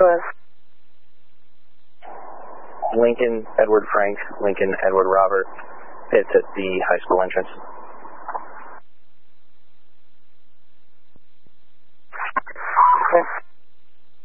was? Lincoln, Edward Frank, Lincoln, Edward Robert. It's at the high school entrance. Okay.